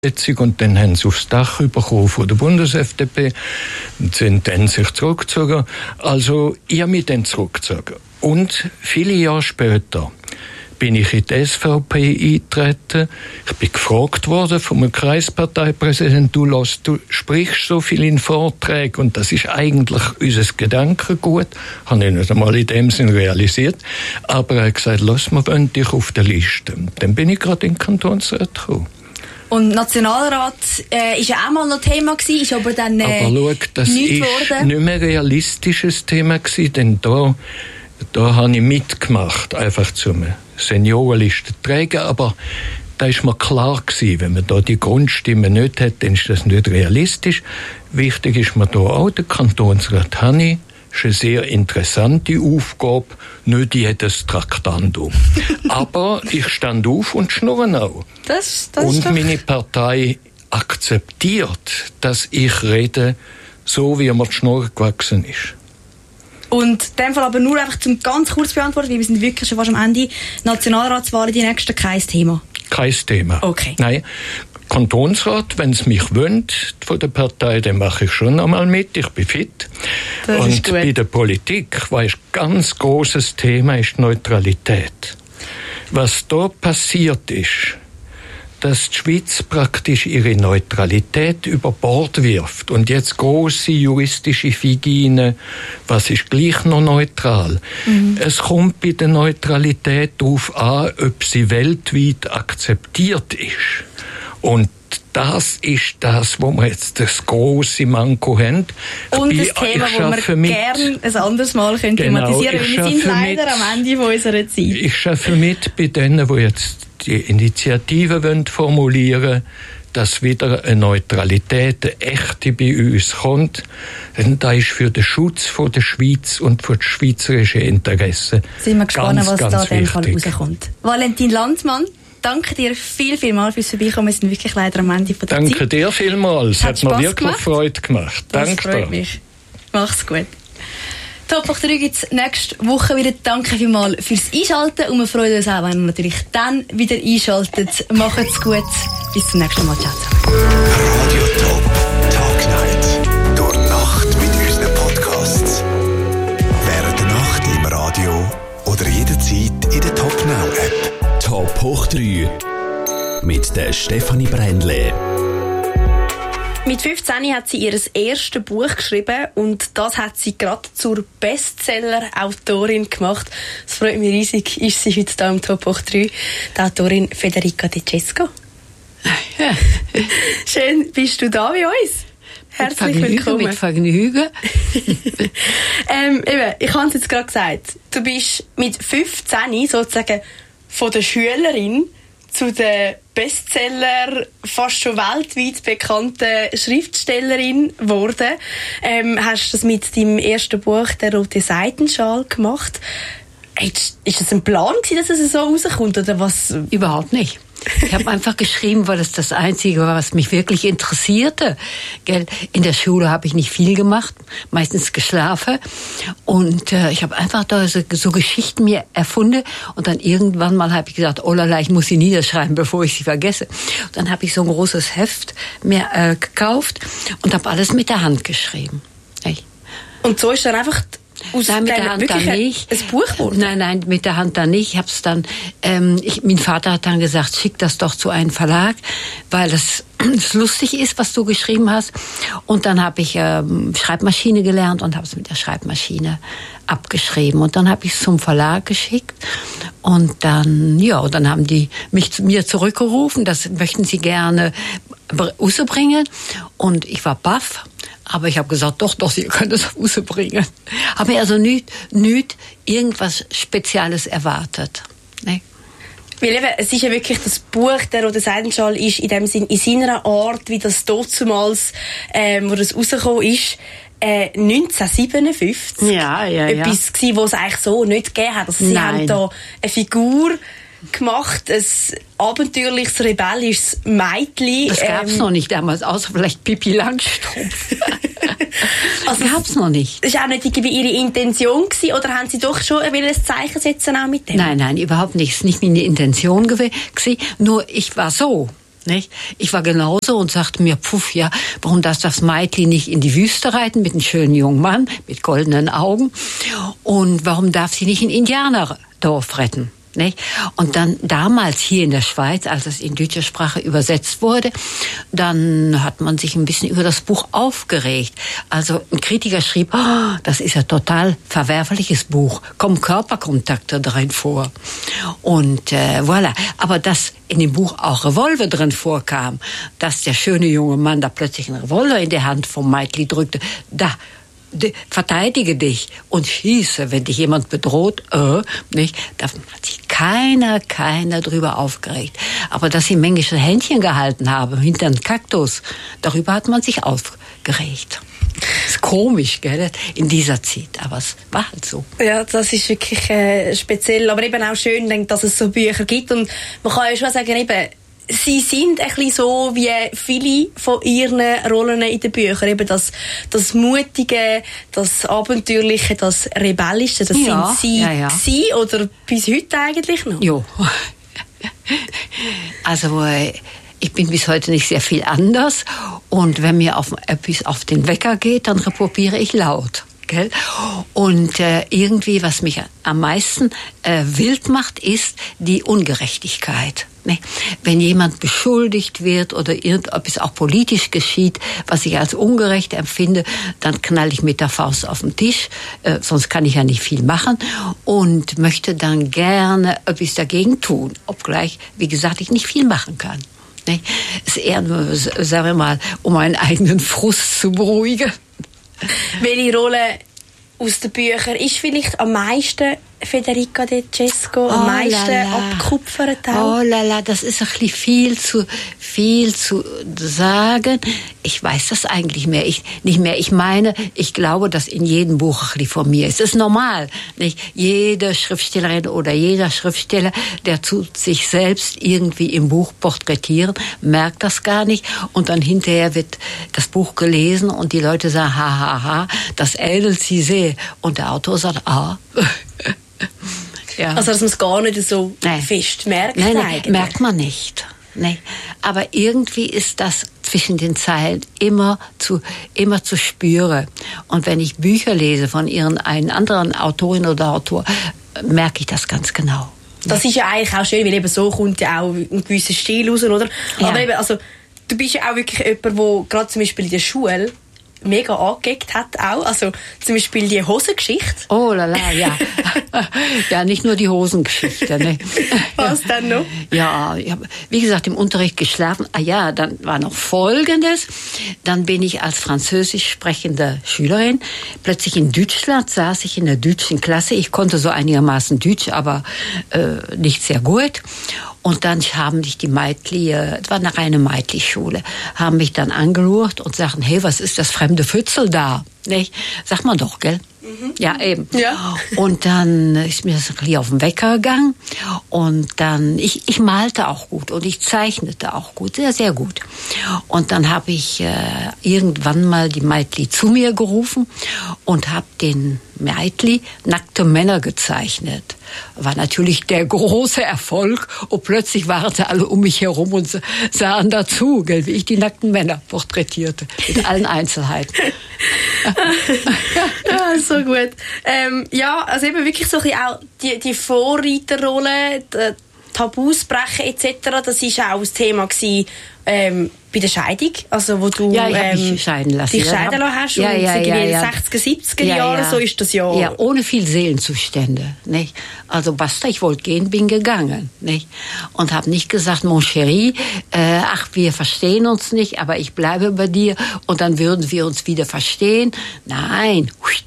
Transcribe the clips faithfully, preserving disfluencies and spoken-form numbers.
Und dann haben sie aufs Dach bekommen von der Bundes-F D P und sind dann sich zurückgezogen. Also ich habe mich dann zurückgezogen. Und viele Jahre später bin ich in die S V P eingetreten. Ich bin gefragt worden von einem Kreisparteipräsidenten, du, lass, du sprichst so viel in Vorträgen und das ist eigentlich unser Gedankengut. Habe ich nicht einmal in dem Sinn realisiert. Aber er hat gesagt, lass mal dich auf der Liste. Dann bin ich gerade in den Kantonsrat gekommen. Und Nationalrat äh, ist ja auch mal noch Thema gewesen, ist aber dann äh, aber schau, das ist worden. Nicht mehr realistisches Thema gewesen, denn da, da habe ich mitgemacht, einfach zum Seniorenliste tragen, aber da ist mir klar gewesen, wenn man da die Grundstimme nicht hat, dann ist das nicht realistisch. Wichtig ist mir da auch, der Kantonsrat habe ich. Das ist eine sehr interessante Aufgabe, nicht jedes Traktandum. Aber ich stand auf und schnurre auch. Das, das und ist doch... meine Partei akzeptiert, dass ich rede, so wie mir die Schnur gewachsen ist. Und in dem Fall aber nur einfach zum ganz kurz beantworten, weil wir sind wirklich schon fast am Ende. Nationalratswahlen, die nächsten, kein Thema? Kein Thema. Okay. Nein. Kantonsrat, wenn es mich wünscht von der Partei, dann mache ich schon einmal mit. Ich bin fit. Das und ist gut. Bei der Politik, was ein ganz großes Thema ist, Neutralität. Was da passiert ist, dass die Schweiz praktisch ihre Neutralität über Bord wirft und jetzt große juristische Figine, was ist gleich noch neutral? Mhm. Es kommt bei der Neutralität darauf an, ob sie weltweit akzeptiert ist. Und das ist das, wo wir jetzt das grosse Manko haben. Und ich das Thema, das wir mit. gerne ein anderes Mal können genau, thematisieren können. Wir sind leider mit. am Ende unserer Zeit. Ich schaffe mit bei denen, die jetzt die Initiative wollen formulieren, dass wieder eine Neutralität, eine echte bei uns kommt. Denn das ist für den Schutz von der Schweiz und für die schweizerischen Interessen sind wir gespannt, ganz, was ganz da in dem Fall wichtig. rauskommt. Valentin Landmann, danke dir viel, viel mal fürs Vorbeikommen. Wir sind wirklich leider am Ende von der danke Zeit. Danke dir vielmals. Es hat, hat mir wirklich gemacht. Freude gemacht. Das danke freut dir. mich. Mach's gut. Top acht drei gibt es nächste Woche wieder. Danke vielmals fürs Einschalten und wir freuen uns auch, wenn ihr natürlich dann wieder einschaltet. Macht's gut. Bis zum nächsten Mal. Ciao zusammen. Radio Top Tag Night. Durch Nacht mit unseren Podcasts. Während der Nacht im Radio oder jederzeit in der Top Now App. Top hoch drei mit der Stefanie Brändle. Mit fünfzehn hat sie ihr erstes Buch geschrieben und das hat sie gerade zur Bestseller-Autorin gemacht. Es freut mich riesig, ist sie heute hier im Top acht drei, die Autorin Federica De Cesco. Ja. Schön, bist du da bei uns. Herzlich mit willkommen. Mit Vergnügen. ähm, eben, ich habe es jetzt gerade gesagt, du bist mit fünfzehn sozusagen von der Schülerin zu der Bestseller, fast schon weltweit bekannte Schriftstellerin geworden. Ähm, hast das mit deinem ersten Buch «Der rote Seidenschal» gemacht. Ist das ein Plan gewesen, dass es so rauskommt, oder was? Überhaupt nicht. Ich habe einfach geschrieben, weil es das Einzige war, was mich wirklich interessierte. Gell? In der Schule habe ich nicht viel gemacht, meistens geschlafen. Und äh, ich habe einfach da so, so Geschichten mir erfunden. Und dann irgendwann mal habe ich gesagt, oh lala, ich muss sie niederschreiben, bevor ich sie vergesse. Und dann habe ich so ein großes Heft mir äh, gekauft und habe alles mit der Hand geschrieben. Hey. Und so ist dann einfach... Aus nein, mit der Hand dann nicht. Ein Buch wurde? Nein, nein, mit der Hand dann nicht. Ich hab's dann, ähm, ich, mein Vater hat dann gesagt, schick das doch zu einem Verlag, weil das, das lustig ist, was du geschrieben hast. Und dann habe ich ähm, Schreibmaschine gelernt und habe es mit der Schreibmaschine abgeschrieben. Und dann habe ich es zum Verlag geschickt. Und dann, ja, dann haben die mich zu mir zurückgerufen, das möchten sie gerne rausbringen. Und ich war baff. Aber ich habe gesagt, doch, doch, Sie können das rausbringen. Habe also nicht, nicht irgendwas Spezielles erwartet. Nee. Weil eben, es ist ja wirklich das Buch, der rote Seidenschal ist in dem Sinn, in seiner Art, wie das damals, ähm, wo das rausgekommen ist, äh, neunzehnhundertsiebenundfünfzig. Ja, ja, ja. Etwas gewesen, was es eigentlich so nicht gegeben hat. Also sie Nein. haben da eine Figur gemacht, ein abenteuerliches, rebellisches Mädchen. Das gab's ähm, noch nicht damals, außer vielleicht Pippi Langstrumpf. Also das gab's noch nicht. Das war auch nicht Ihre Intention gewesen, oder haben Sie doch schon ein Zeichen setzen auch mit dem? Nein, nein, überhaupt nicht. Es war nicht meine Intention gewesen. Nur ich war so. Nicht? Ich war genauso und sagte mir, puff, ja, warum darf das Meitli nicht in die Wüste reiten mit einem schönen jungen Mann mit goldenen Augen? Und warum darf sie nicht ein Indianerdorf retten? Nicht? Und dann damals hier in der Schweiz, als es in deutscher Sprache übersetzt wurde, dann hat man sich ein bisschen über das Buch aufgeregt. Also ein Kritiker schrieb, oh, das ist ja total verwerfliches Buch, kommen Körperkontakte drin vor. Und äh, voilà. Aber dass in dem Buch auch Revolver drin vorkam, dass der schöne junge Mann da plötzlich einen Revolver in der Hand vom Meitli drückte, da De, verteidige dich und schieße, wenn dich jemand bedroht, äh, nicht? Da hat sich keiner, keiner drüber aufgeregt. Aber dass sie männliche Händchen gehalten haben hinter einem Kaktus, darüber hat man sich aufgeregt. Das ist komisch, gell, in dieser Zeit, aber es war halt so. Ja, das ist wirklich äh, speziell, aber eben auch schön, dass es so Bücher gibt und man kann ja schon sagen, eben, sie sind ein bisschen so wie viele von ihren Rollen in den Büchern. Eben das, das Mutige, das Abenteuerliche, das Rebellische, das ja, sind sie ja, ja. gewesen, oder bis heute eigentlich noch? Jo. Also ich bin bis heute nicht sehr viel anders und wenn mir auf etwas auf den Wecker geht, dann probiere ich laut. Und äh, irgendwie, was mich am meisten äh, wild macht, ist die Ungerechtigkeit. Ne? Wenn jemand beschuldigt wird oder irgendetwas auch politisch geschieht, was ich als ungerecht empfinde, dann knall ich mit der Faust auf den Tisch, äh, sonst kann ich ja nicht viel machen und möchte dann gerne etwas dagegen tun, obgleich, wie gesagt, ich nicht viel machen kann. Ne? Es ist eher nur, sagen wir mal, um meinen eigenen Frust zu beruhigen. Welche Rolle aus den Büchern ist vielleicht am meisten Federica De Cesco, am oh, meisten lala. abgekupfert? Oh lala, das ist ein bisschen viel zu, viel zu sagen. Ich weiß das eigentlich mehr. Ich, nicht mehr. Ich meine, ich glaube, dass in jedem Buch ein bisschen von mir ist. Es ist normal, nicht? Jede Schriftstellerin oder jeder Schriftsteller, der zu sich selbst irgendwie im Buch porträtieren, merkt das gar nicht. Und dann hinterher wird das Buch gelesen und die Leute sagen, ha, ha, ha, das ähnelt sie sehr. Und der Autor sagt, ah. Ja. Also, dass man es gar nicht so nein. fest merkt? Nein, nein, eigentlich. merkt man nicht. Nee. Aber irgendwie ist das zwischen den Zeilen immer zu, immer zu spüren. Und wenn ich Bücher lese von ihren einen anderen Autorin oder Autor, merke ich das ganz genau. Das ist ja eigentlich auch schön, weil eben so kommt ja auch ein gewisser Stil raus, oder? Ja. Aber eben, also, du bist ja auch wirklich jemand, der gerade zum Beispiel in der Schule mega angeguckt hat auch. Also zum Beispiel die Hosengeschichte. Oh lala, ja. Ja, nicht nur die Hosengeschichte. Ne? Was denn noch? Ja, ich habe, wie gesagt, im Unterricht geschlafen. Ah ja, dann war noch Folgendes. Dann bin ich als französisch sprechende Schülerin plötzlich in Deutschland, saß ich in der deutschen Klasse. Ich konnte so einigermaßen Deutsch, aber äh, nicht sehr gut. Und dann haben mich die Meitli, es war eine reine Meitli-Schule, haben mich dann angelurrt und sagten, hey, was ist das fremde Fützel da? Nicht? Sagt man doch, gell? Mhm. Ja, eben. Ja. Und dann ist mir das ein bisschen auf den Wecker gegangen. Und dann, ich, ich malte auch gut und ich zeichnete auch gut, sehr, sehr gut. Und dann habe ich äh, irgendwann mal die Meitli zu mir gerufen und habe den Meitli nackte Männer gezeichnet. War natürlich der große Erfolg und plötzlich waren sie alle um mich herum und sahen dazu, gell, wie ich die nackten Männer porträtierte, mit allen Einzelheiten. Ja, so gut. Ähm, ja, also eben wirklich so ein bisschen auch die, die Vorreiterrolle, die Tabus brechen et cetera. Das war auch das Thema gewesen, ähm, bei der Scheidung, also wo du ja, ich hab ähm, mich scheiden lassen. dich scheiden lassen hast ja, und ja, in ja, den ja. sechziger, siebziger ja, Jahren, ja. so ist das ja. Ja, ohne viel Seelenzustände. Nicht? Also basta, ich wollte gehen, bin gegangen. Nicht? Und habe nicht gesagt, mon chéri, äh, ach, wir verstehen uns nicht, aber ich bleibe bei dir und dann würden wir uns wieder verstehen. Nein.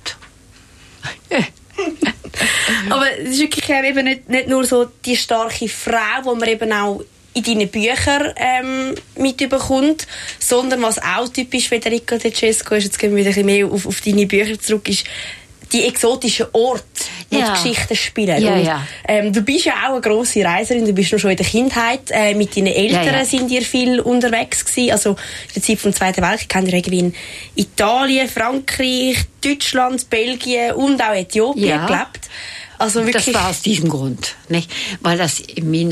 Aber es ist wirklich eben nicht, nicht nur so die starke Frau, die man eben auch in deinen Büchern ähm, mitbekommt, sondern was auch typisch Federica De Cesco ist, jetzt gehen wir wieder ein bisschen mehr auf, auf deine Bücher zurück, ist die exotischen Orte, wo ja. die Geschichten spielen. Ja, und, ja. Ähm, du bist ja auch eine grosse Reiserin, du bist noch schon in der Kindheit, äh, mit deinen Eltern ja, ja. sind ihr viel unterwegs gewesen, also in der Zeit vom Zweiten Weltkrieg habt ihr irgendwie in Italien, Frankreich, Deutschland, Belgien und auch Äthiopien ja. gelebt. Also wirklich. Das war aus diesem Grund, nicht? Weil das meine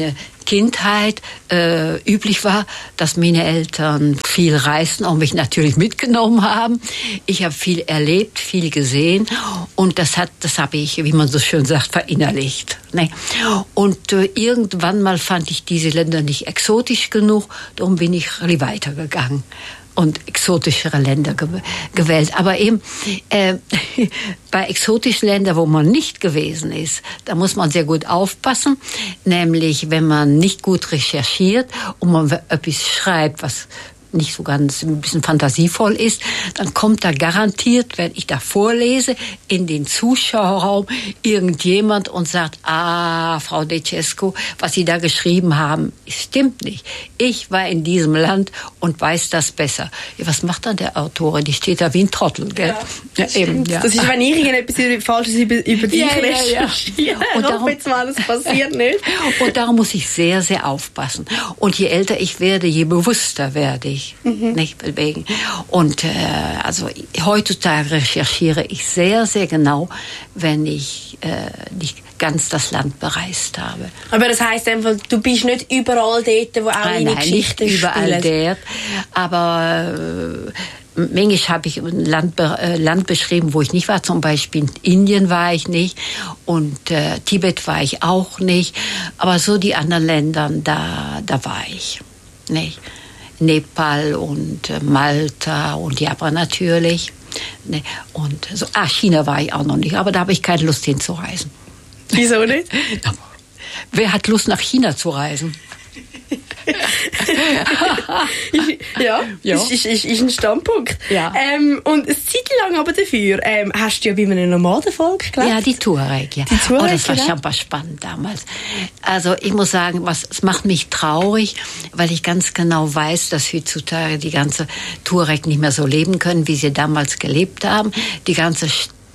Kindheit äh, üblich war, dass meine Eltern viel reisten und mich natürlich mitgenommen haben. Ich habe viel erlebt, viel gesehen und das hat, das habe ich, wie man so schön sagt, verinnerlicht. Ne? Und äh, irgendwann mal fand ich diese Länder nicht exotisch genug, darum bin ich weitergegangen und exotischere Länder ge- gewählt. Aber eben äh, bei exotischen Ländern, wo man nicht gewesen ist, da muss man sehr gut aufpassen. Nämlich, wenn man nicht gut recherchiert und man etwas schreibt, was nicht so ganz ein bisschen fantasievoll ist, dann kommt da garantiert, wenn ich da vorlese, in den Zuschauerraum irgendjemand und sagt, ah, Frau De Cesco, was Sie da geschrieben haben, stimmt nicht. Ich war in diesem Land und weiß das besser. Ja, was macht dann der Autorin? Die steht da wie ein Trottel, gell? Ja, das, ja, eben, ja. Das ist, wenn ich irgendetwas Falsches über, über dich ja, recherchiere, ja, ja. Und darum, jetzt mal, das passiert nicht. Und darum muss ich sehr, sehr aufpassen. Und je älter ich werde, je bewusster werde ich. Mhm. Nicht bewegen. Und äh, also heutzutage recherchiere ich sehr, sehr genau, wenn ich äh, nicht ganz das Land bereist habe. Aber das heisst einfach, du bist nicht überall dort, wo auch nein, deine nein, Geschichten nicht überall spielen. dort, aber äh, manchmal habe ich ein Land, äh, Land beschrieben, wo ich nicht war. Zum Beispiel in Indien war ich nicht und äh, Tibet war ich auch nicht. Aber so die anderen Länder, da, da war ich nicht. Nepal und äh, Malta und Japan natürlich. Ne? Und so, ah, China war ich auch noch nicht, aber da habe ich keine Lust hinzureisen. Wieso nicht? Wer hat Lust, nach China zu reisen? ja, ja. Ist, ist, ist, ist ein Standpunkt. Ja. Ähm, und eine Zeit lang aber dafür ähm, hast du ja bei einem Nomadenvolk gelebt. Ja, die Tuareg, ja. Die Tuareg, oh, das war ja. schon spannend damals. Also ich muss sagen, was, es macht mich traurig, weil ich ganz genau weiß, dass heutzutage die ganze Tuareg nicht mehr so leben können, wie sie damals gelebt haben. Die ganze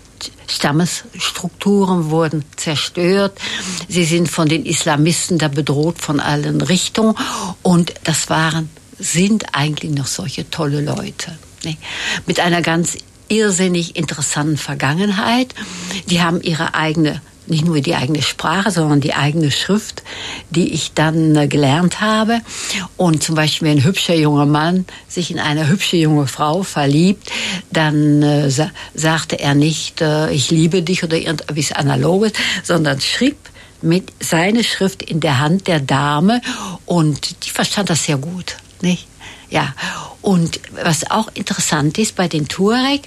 Stammesstrukturen wurden zerstört. Sie sind von den Islamisten da bedroht von allen Richtungen. Und das waren, sind eigentlich noch solche tolle Leute. Ne? Mit einer ganz irrsinnig interessanten Vergangenheit. Die haben ihre eigene, nicht nur die eigene Sprache, sondern die eigene Schrift, die ich dann äh, gelernt habe. Und zum Beispiel, wenn ein hübscher junger Mann sich in eine hübsche junge Frau verliebt, dann äh, sa- sagte er nicht, äh, ich liebe dich oder irgendetwas Analoges, sondern schrieb mit seiner Schrift in der Hand der Dame und die verstand das sehr gut, nicht? Ja, und was auch interessant ist bei den Tuareg,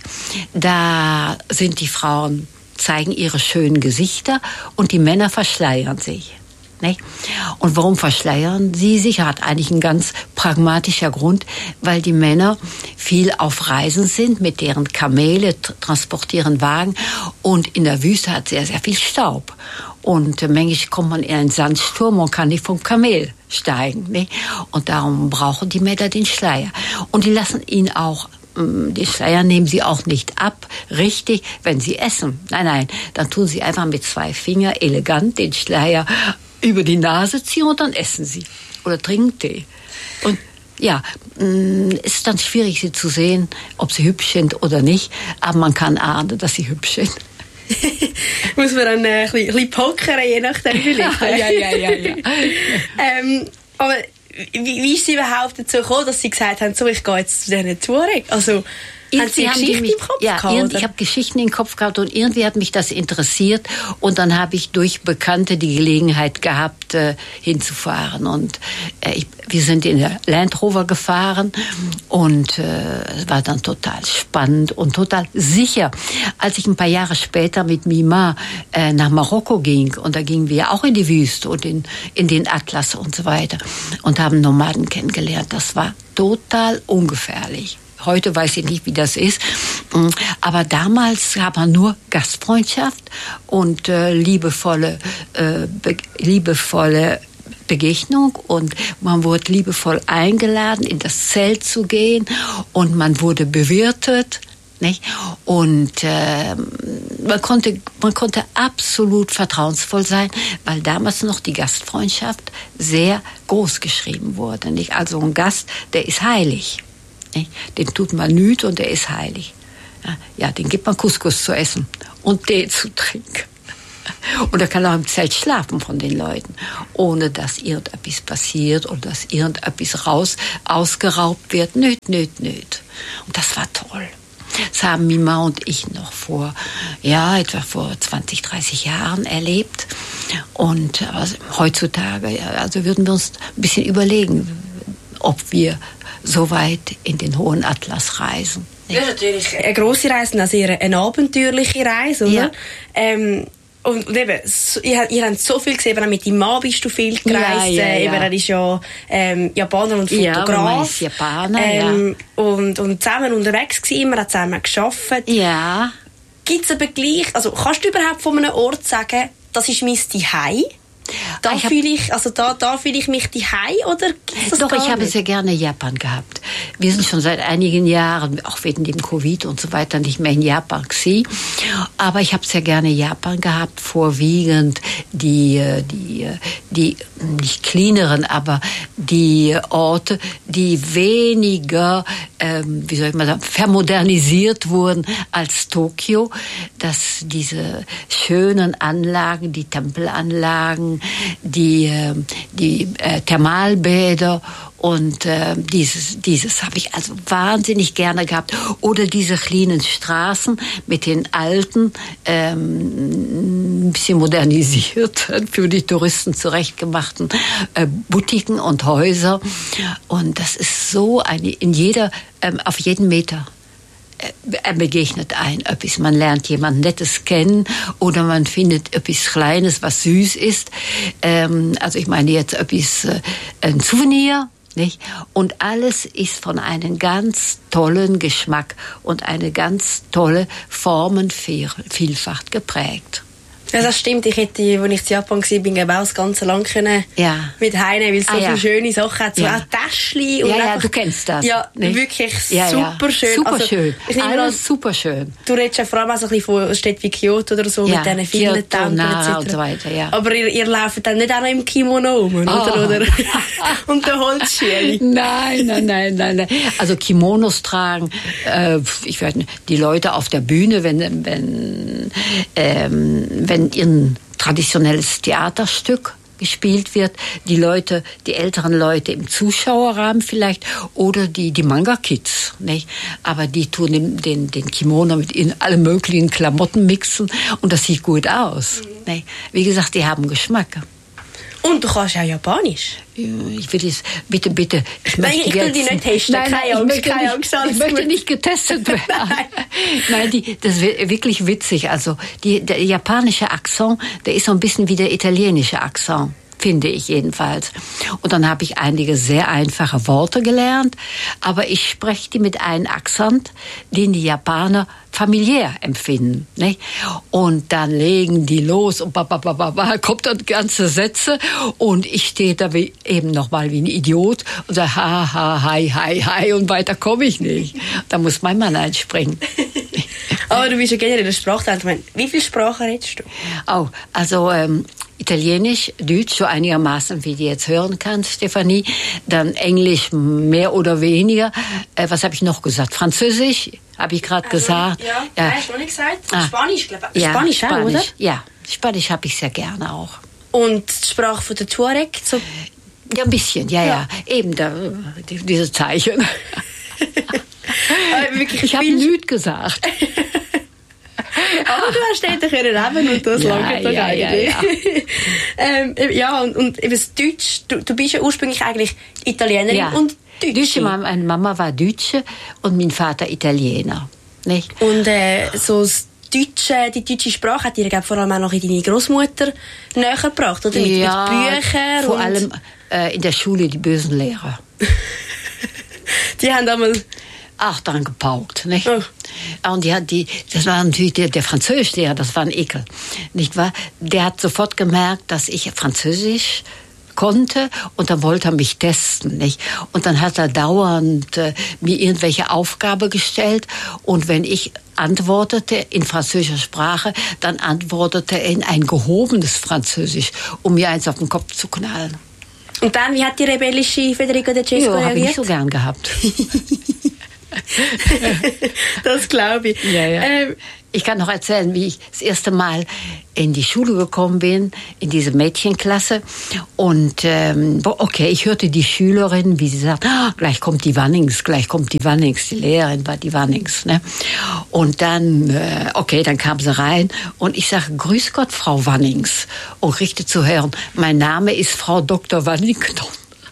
da sind die Frauen zeigen ihre schönen Gesichter und die Männer verschleiern sich. Nicht? Und warum verschleiern sie sich? Hat eigentlich einen ganz pragmatischer Grund, weil die Männer viel auf Reisen sind, mit deren Kamele t- transportieren Wagen und in der Wüste hat sehr, sehr viel Staub. Und äh, manchmal kommt man in einen Sandsturm und kann nicht vom Kamel steigen. Nicht? Und darum brauchen die Männer den Schleier. Und die lassen ihn auch die Schleier nehmen sie auch nicht ab, richtig, wenn sie essen. Nein, nein, dann tun sie einfach mit zwei Fingern elegant den Schleier über die Nase ziehen und dann essen sie. Oder trinken Tee. Und ja, es ist dann schwierig, sie zu sehen, ob sie hübsch sind oder nicht, aber man kann ahnen, dass sie hübsch sind. Muss man dann äh, ein bisschen, ein bisschen pokern, je nachdem vielleicht. ja, ja, ja, ja. ähm, aber Wie, wie ist sie überhaupt dazu gekommen, dass sie gesagt haben, so, ich gehe jetzt zu diesen Tuareg? Also, haben Sie Geschichten im Kopf ja, gehabt? Ich habe Geschichten im Kopf gehabt und irgendwie hat mich das interessiert und dann habe ich durch Bekannte die Gelegenheit gehabt, äh, hinzufahren und äh, ich, wir sind in der Land Rover gefahren und äh, es war dann total spannend und total sicher. Als ich ein paar Jahre später mit Mima äh, nach Marokko ging und da gingen wir auch in die Wüste und in, in den Atlas und so weiter und haben Nomaden kennengelernt, das war total ungefährlich. Heute weiß ich nicht, wie das ist. Aber damals gab man nur Gastfreundschaft und äh, liebevolle, äh, be- liebevolle Begegnung. Und man wurde liebevoll eingeladen, in das Zelt zu gehen. Und man wurde bewirtet. Nicht? Und äh, man konnte, man konnte absolut vertrauensvoll sein, weil damals noch die Gastfreundschaft sehr groß geschrieben wurde. Nicht? Also ein Gast, der ist heilig. Den tut man nüt und der ist heilig. Ja, den gibt man Couscous zu essen und Tee zu trinken. Und er kann auch im Zelt schlafen von den Leuten, ohne dass irgendetwas passiert oder dass irgendetwas raus ausgeraubt wird. Nöt, nöt, nöt. Und das war toll. Das haben Mima und ich noch vor, ja, etwa vor zwanzig, dreißig Jahren erlebt. Und also, heutzutage, ja, also würden wir uns ein bisschen überlegen, ob wir so weit in den hohen Atlas reisen. Ja, das ist natürlich eine grosse Reise, also eine abenteuerliche Reise, oder? Ja. Ähm, und, und eben, so, ihr, ihr habt so viel gesehen, aber auch mit deinem Mann bist du viel gereist. Ja, ja, ja. Eben, er ist ja ähm, Japaner und Fotograf. Ja, man ist Japaner, ähm, ja. Und, und zusammen unterwegs gewesen, immer hat zusammen gearbeitet. Ja. Gibt es aber gleich, also kannst du überhaupt von einem Ort sagen, das ist mein Zuhause? Da Ich hab- fühle ich, also da, da fühle ich mich daheim, oder gibt's das Doch, gar ich habe nicht? sehr gerne Japan gehabt. Wir sind schon seit einigen Jahren, auch wegen dem Covid und so weiter, nicht mehr in Japan gewesen. Aber ich habe sehr gerne Japan gehabt, vorwiegend die, äh, die, äh, die nicht kleineren, aber die Orte, die weniger, ähm, wie soll ich mal sagen, vermodernisiert wurden als Tokio, dass diese schönen Anlagen, die Tempelanlagen, die, äh, die äh, Thermalbäder und äh, dieses, dieses habe ich also wahnsinnig gerne gehabt. Oder diese kleinen Straßen mit den alten, ähm, ein bisschen modernisiert, für die Touristen zurechtgemachten äh, Boutiquen und Häuser. Und das ist so eine, in jeder, ähm, auf jeden Meter. Er begegnet ein etwas. Man lernt jemand Nettes kennen oder man findet etwas Kleines, was süß ist. Ähm, also ich meine jetzt etwas, äh, ein Souvenir, nicht? Und alles ist von einem ganz tollen Geschmack und eine ganz tolle Formenvielfalt geprägt. Ja, das stimmt. Ich hätte, als ich in Japan war, bin ich auch das ganze Land können Ja. mit heimnehmen, weil es so Ah, ja. viele schöne Sachen hat. So Ja. auch Täschchen. Und Ja, ja, einfach, du kennst das. Ja, nicht? wirklich Ja, ja. super schön. Super Also, schön. ich nehme an, Alles super schön. du redest ja vor allem auch so ein bisschen von Städten wie Kyoto oder so, Ja, mit diesen vielen Kyoto, Tempeln Nara et cetera. und so weiter, ja. Aber ihr, ihr lauft dann nicht auch noch im Kimono rum, oder? Oh. oder? Und der Holzschäli. Nein, nein, nein, nein, nein. Also Kimonos tragen, äh, ich weiß nicht, die Leute auf der Bühne, wenn, wenn, ähm, wenn ihr traditionelles Theaterstück gespielt wird, die Leute, die älteren Leute im Zuschauerrahmen vielleicht oder die, die Manga-Kids, nicht? Aber die tun den, den, den Kimono mit in alle möglichen Klamotten mixen und das sieht gut aus. Mhm. Nicht? Wie gesagt, die haben Geschmack. Und du kannst auch Japanisch. Ich will es, bitte, bitte. Ich Nein, möchte ich will jetzt, die nicht testen. Nein, nein, Keine ich Angst, möchte keine nicht, Angst, alles ich möchte gut. nicht getestet werden. Nein. Nein, die, das ist wirklich witzig. Also, die, der japanische Akzent, der ist so ein bisschen wie der italienische Akzent. Finde ich jedenfalls. Und dann habe ich einige sehr einfache Worte gelernt, aber ich spreche die mit einem Akzent, den die Japaner familiär empfinden. Nicht? Und dann legen die los und bababababa, kommt dann ganze Sätze und ich stehe da wie, eben noch mal wie ein Idiot und sage ha, ha, hi, hi, hi und weiter komme ich nicht. Da muss mein Mann einspringen. Aber du bist ja generell der Sprachtalent. Ich meine, wie viele Sprachen redest du? Oh, also ähm, Italienisch, Deutsch, so einigermaßen, wie du jetzt hören kannst, Stefanie. Dann Englisch mehr oder weniger. Äh, was habe ich noch gesagt? Französisch, habe ich gerade gesagt. Ja, Ja. hast du noch nicht gesagt? Ah. Spanisch, glaube ich. Ja, Spanisch, auch, oder? Ja, Spanisch habe ich sehr gerne auch. Und die Sprache von der Tuareg? So Ja, ein bisschen, ja, ja. Ja. Eben, da, die, diese Zeichen. äh, wirklich Ich habe viel- nichts gesagt. Aber du hast dort können leben und das Ja, lange doch ja, ja, eigentlich. ja. ähm, ja, und, und eben das Deutsch, du, du bist ja ursprünglich eigentlich Italienerin Ja. und Deutsche. Deutsche Mama, meine Mama war Deutsche und mein Vater Italiener. Nicht? Und äh, so das Deutsche, die deutsche Sprache hat dir glaub, vor allem auch noch in deine Großmutter näher gebracht, oder? Mit, ja, mit Büchern. vor und allem äh, in der Schule die bösen Lehrer. Die haben einmal... Auch dran gepaukt, nicht? Oh. Und die hat die, das war natürlich der, der Französischlehrer, das war ein Ekel, nicht wahr? Der hat sofort gemerkt, dass ich Französisch konnte und dann wollte er mich testen, nicht? Und dann hat er dauernd äh, mir irgendwelche Aufgabe gestellt und wenn ich antwortete in französischer Sprache, dann antwortete er in ein gehobenes Französisch, um mir eins auf den Kopf zu knallen. Und dann, wie hat die rebellische Federico De Cesco Ja, habe ich reagiert? nicht so gern gehabt. Das glaube ich. Ja, ja. Ähm, Ich kann noch erzählen, wie ich das erste Mal in die Schule gekommen bin, in diese Mädchenklasse. Und ähm, okay, ich hörte die Schülerin, wie sie sagt, ah, gleich kommt die Wannings, gleich kommt die Wannings. Die Lehrerin war die Wannings. Ne? Und dann, äh, okay, dann kam sie rein und ich sage, grüß Gott, Frau Wannings. Und kriegte zu hören, mein Name ist Frau Doktor Wannington.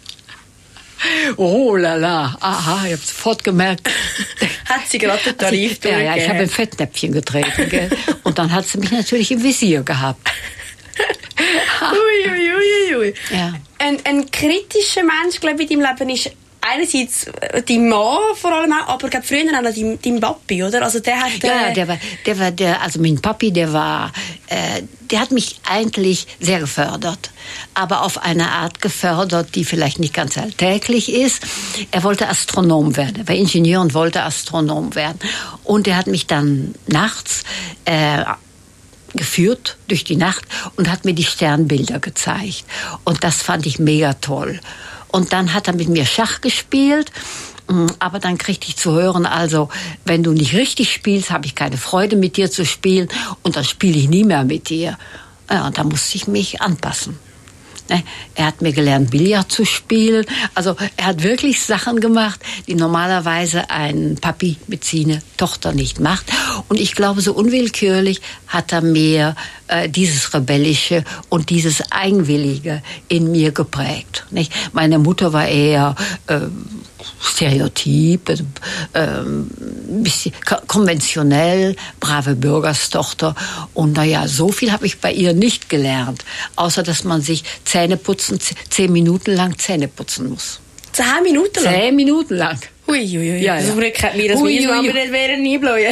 Oh la la, aha, ich habe sofort gemerkt. Hat sie gerade den Tarif also, Ja, ja, ich habe ein Fettnäpfchen getreten. Gell? Und dann hat sie mich natürlich im Visier gehabt. Ui, ui, ui, ui. Ja. Ein, ein kritischer Mensch, glaube ich, in deinem Leben ist einerseits dein Mann vor allem auch, aber glaube früher auch noch dein, dein Papi, oder? Also der hat... Äh ja, der war, der war, der, also mein Papi, der war, äh, der hat mich eigentlich sehr gefördert, aber auf eine Art gefördert, die vielleicht nicht ganz alltäglich ist. Er wollte Astronom werden, er war Ingenieur und wollte Astronom werden. Und er hat mich dann nachts äh, geführt durch die Nacht und hat mir die Sternbilder gezeigt. Und das fand ich mega toll. Und dann hat er mit mir Schach gespielt, aber dann kriegte ich zu hören, also wenn du nicht richtig spielst, habe ich keine Freude mit dir zu spielen und dann spiele ich nie mehr mit dir. Ja, und da musste ich mich anpassen. Er hat mir gelernt, Billard zu spielen. Also er hat wirklich Sachen gemacht, die normalerweise ein Papi mit seiner Tochter nicht macht. Und ich glaube, so unwillkürlich hat er mir äh, dieses Rebellische und dieses Eigenwillige in mir geprägt. Nicht? Meine Mutter war eher äh, Stereotyp, äh, ein bisschen konventionell, brave Bürgerstochter. Und naja, so viel habe ich bei ihr nicht gelernt, außer dass man sich Zähne putzen, zehn Minuten lang Zähne putzen muss. Zehn Minuten lang? Zehn Minuten lang. Ui, ui, ui. Ja, also, ja. Ich mir das Mies, aber das wäre nie blöd.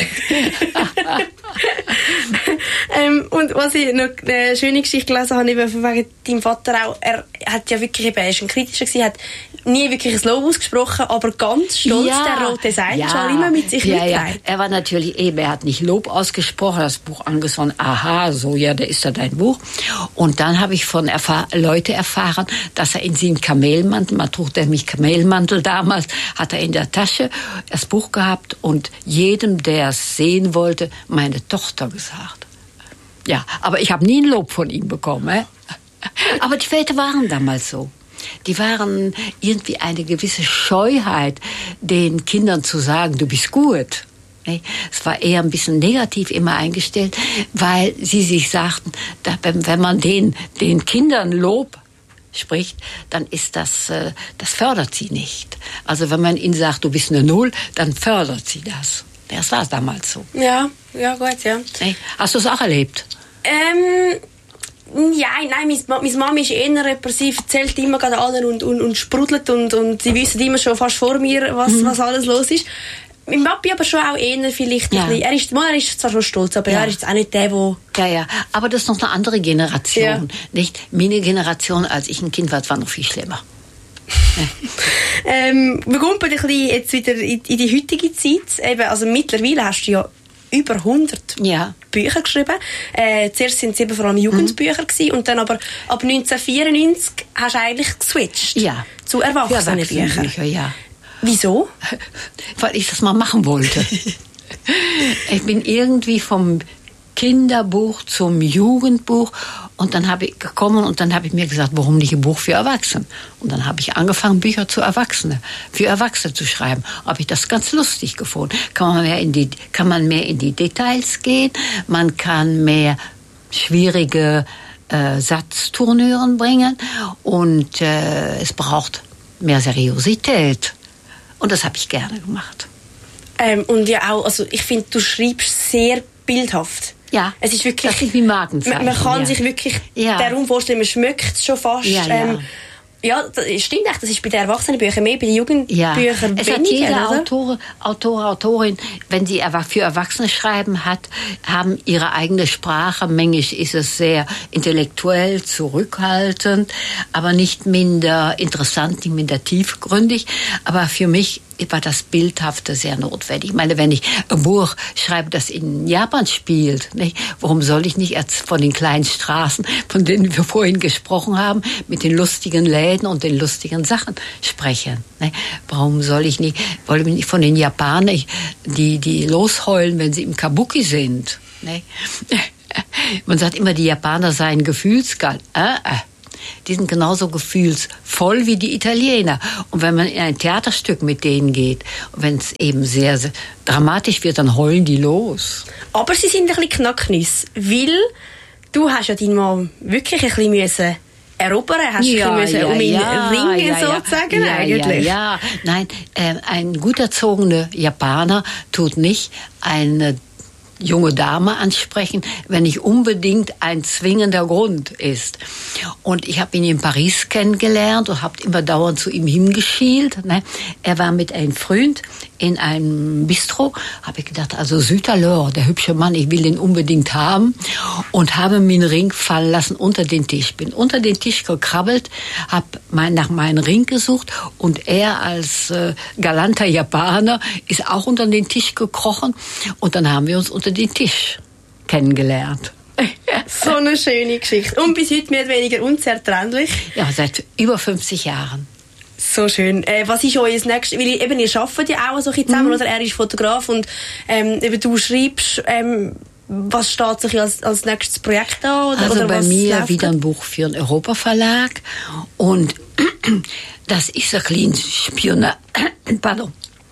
ähm, und was ich noch eine schöne Geschichte gelesen habe, eben von wegen deinem Vater auch, er hat ja wirklich, eben, er ist ein kritischer gewesen, hat nie wirklich ein Lob ausgesprochen, aber ganz stolz ja, der rote Seil ja, schon immer mit sich ja, mitgetragen. Ja. Er war natürlich eben, er hat nicht Lob ausgesprochen, das Buch angesprochen, aha, so, ja, da ist da dein Buch. Und dann habe ich von erfahr- Leute erfahren, dass er in seinem Kamelmantel, man trug nämlich Kamelmantel damals, hat er in der Tasche das Buch gehabt und jedem, der es sehen wollte, meine Tochter gesagt. Ja, aber ich habe nie ein Lob von ihm bekommen. Äh? Aber die Väter waren damals so. Die waren irgendwie eine gewisse Scheuheit, den Kindern zu sagen, du bist gut. Es war eher ein bisschen negativ immer eingestellt, weil sie sich sagten, wenn man den, den Kindern Lob spricht, dann ist das, das fördert sie nicht. Also wenn man ihnen sagt, du bist eine Null, dann fördert sie das. Das war damals so. Ja, ja gut, ja. Hast du es auch erlebt? Ähm... Ja, nein, meine, meine Mama ist eher repressiv, erzählt immer gerade allen und, und, und sprudelt und, und sie wissen immer schon fast vor mir, was, mhm. was alles los ist. Mein Papi aber schon auch eher vielleicht ja. ein bisschen, er ist, er ist zwar schon stolz, aber ja. er ist jetzt auch nicht der, der... Ja, ja, aber das ist noch eine andere Generation, ja. nicht? Meine Generation, als ich ein Kind war, war noch viel schlimmer. ähm, wir kommen ein bisschen jetzt wieder in, in die heutige Zeit. Eben, also mittlerweile hast du ja über hundert ja. Bücher geschrieben. Äh, zuerst sind es eben vor allem Jugendbücher mhm. gewesen, und dann aber ab neunzehnhundertvierundneunzig hast du eigentlich geswitcht ja. zu Erwachsenenbüchern. Erwachsene ja. Wieso? Weil ich das mal machen wollte. Ich bin irgendwie vom Kinderbuch zum Jugendbuch und dann habe ich gekommen und dann habe ich mir gesagt, warum nicht ein Buch für Erwachsene? Und dann habe ich angefangen, Bücher zu Erwachsene, für Erwachsene zu schreiben. Habe ich das ganz lustig gefunden. Kann man mehr in die, kann man mehr in die Details gehen, man kann mehr schwierige äh, Satzturnüren bringen und äh, es braucht mehr Seriosität. Und das habe ich gerne gemacht. Ähm, und ja auch, also ich finde, du schreibst sehr bildhaft. Ja, es ist wirklich, das ist wie Markenzeichen. Man, man kann ja. sich wirklich ja. den Raum vorstellen, man schmeckt es schon fast. Ja, ja. Ähm, ja, das stimmt echt, das ist bei den Erwachsenenbüchern mehr, bei den Jugendbüchern ja. weniger. Es hat jeder Autor, Autor, Autorin, wenn sie für Erwachsene schreiben hat, haben ihre eigene Sprache. Manchmal ist es sehr intellektuell, zurückhaltend, aber nicht minder interessant, nicht minder tiefgründig. Aber für mich war das Bildhafte sehr notwendig. Ich meine, wenn ich ein Buch schreibe, das in Japan spielt, nicht? Warum soll ich nicht erst von den kleinen Straßen, von denen wir vorhin gesprochen haben, mit den lustigen Läden und den lustigen Sachen sprechen? Nicht? Warum soll ich nicht, wollen wir nicht von den Japanern, die, die losheulen, wenn sie im Kabuki sind? Nicht? Man sagt immer, die Japaner seien gefühlskalt. Äh, äh. Die sind genauso gefühlsvoll wie die Italiener. Und wenn man in ein Theaterstück mit denen geht, wenn es eben sehr, sehr dramatisch wird, dann heulen die los. Aber sie sind ein bisschen Knacknüsse, weil du hast ja deinen Mann wirklich ein bisschen müssen erobern, hast ja, ein bisschen ja, um ihn ja, ringen ja, sozusagen ja, eigentlich. Ja, ja. Nein, äh, ein gut erzogener Japaner tut nicht eine junge Dame ansprechen, wenn nicht unbedingt ein zwingender Grund ist. Und ich habe ihn in Paris kennengelernt und habe immer dauernd zu ihm hingeschielt. Ne? Er war mit einem Freund in einem Bistro, habe ich gedacht, also Südalor, der hübsche Mann, ich will den unbedingt haben, und habe mir einen Ring fallen lassen unter den Tisch. Bin unter den Tisch gekrabbelt, habe mein, nach meinem Ring gesucht, und er als äh, galanter Japaner ist auch unter den Tisch gekrochen, und dann haben wir uns unter den Tisch kennengelernt. So eine schöne Geschichte. Und bis heute mehr oder weniger unzertrennlich. Ja, seit über fünfzig Jahren. So schön. Äh, was ist euer nächstes? Weil eben, ihr arbeitet ja auch so ein bisschen zusammen, mhm. oder? Er ist Fotograf und ähm, eben du schreibst. Ähm, was steht sich als, als nächstes Projekt an? Oder, also oder bei was mir läuft wieder ein Buch für einen Europa-Verlag. Und das ist ein kleines Spionage. Pardon.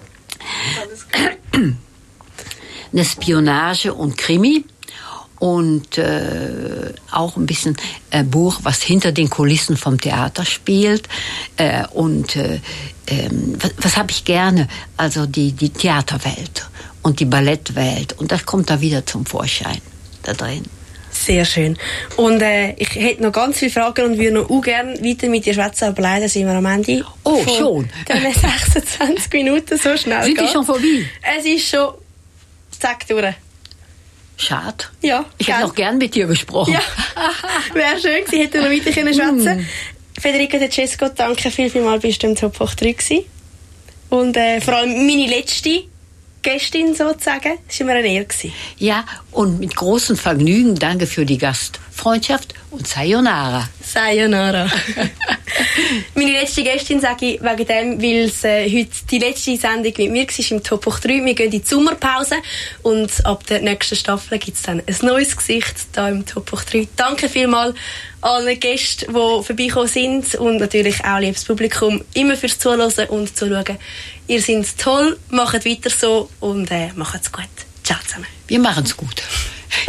Eine Spionage und Krimi. Und äh, auch ein bisschen äh, Buch, was hinter den Kulissen vom Theater spielt. Äh, und äh, äh, was, was habe ich gerne? Also die, die Theaterwelt und die Ballettwelt. Und das kommt da wieder zum Vorschein da drin. Sehr schön. Und äh, ich hätte noch ganz viele Fragen und würde noch auch gerne weiter mit dir schwätzen, aber leider sind wir am Ende. Oh, schon? Dann sechsundzwanzig Minuten, so schnell Sind die schon vorbei? Es ist schon zack durch. Schade. Ja, ich hätte noch gern mit dir gesprochen. Ja, wäre schön gewesen, hätte noch weiter können schwätzen. Mm. Federica De Cesco, danke viel, viel mal, bist du im Top acht drei gewesen. Und äh, vor allem meine letzte Gästin sozusagen, das war mir eine Ehre gewesen. Ja, und mit großem Vergnügen danke für die Gastfreundschaft und Sayonara. Sayonara. Meine letzte Gästin sage ich wegen dem, weil es äh, heute die letzte Sendung mit mir war im Top acht drei. Wir gehen in die Sommerpause und ab der nächsten Staffel gibt es dann ein neues Gesicht hier im Top acht drei. Danke vielmals allen Gästen, die vorbeigekommen sind, und natürlich auch liebes Publikum, immer fürs Zuhören und Zuschauen. Ihr seid toll, macht weiter so und äh, macht's gut. Ciao zusammen. Wir machen's gut.